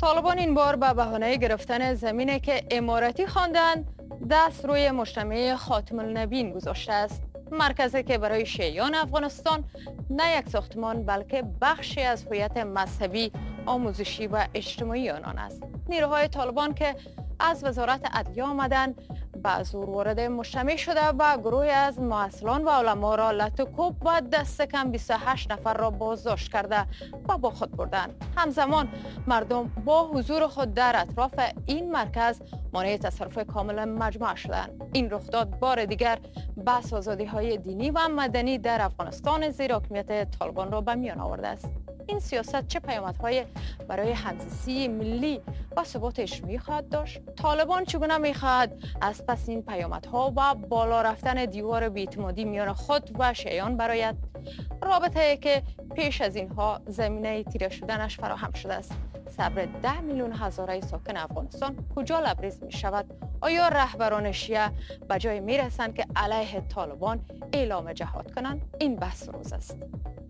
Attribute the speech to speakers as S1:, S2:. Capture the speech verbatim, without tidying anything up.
S1: طالبان این بار به بهانه گرفتن زمینی که اماراتی خواندند دست روی مجتمع خاتم النبیین گذاشته است. مرکزی که برای شیعیان افغانستان نه یک ساختمان بلکه بخشی از هویت مذهبی، آموزشی و اجتماعی آنان است. نیروهای طالبان که از وزارت عدلیه آمدند به زور وارد مجتمع شده و گروهی از مؤثران و علما را لطوکوب و دست کم بیست و هشت نفر را بازداشت کرده و با خود بردند. همزمان مردم با حضور خود در اطراف این مرکز مانع تصرف کامل مجموعه شدند. این رخداد بار دیگر بحث آزادی‌های دینی و مدنی در افغانستان زیر حکومت طالبان را به میان آورده است. این سیاست چه پیامدهای برای همزیستی ملی و ثبات اجتماعی خواهد داشت؟ طالبان چگونه می‌خواهد از پس این پیامدها و بالا رفتن دیوار بی‌اعتمادی میان خود و شیعیان برایت؟ رابطه‌ای که پیش از اینها زمینه تیره شدنش فراهم شده است. صبر ده میلیون هزاره ساکن افغانستان کجا لبریز می شود؟ آیا رهبران شیعه به جای می رسند که علیه طالبان اعلام جهاد کنند؟ این بحث روز است.